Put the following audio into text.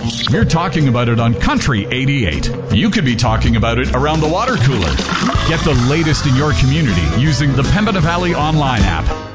We're talking about it on Country 88. You could be talking about it around the water cooler. Get the latest in your community using the Pembina Valley online app.